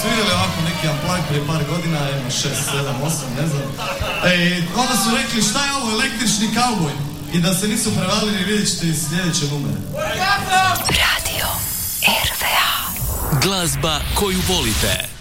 su vidjeli ovako neki unplugged prije par godina, jedno 6, 7, 8, ne znam. Onda su rekli šta je ovo, električni kauboj. I da se nisu prevalili, vidjet ćete iz sljedeće numere. Radio RVA. Glazba koju volite.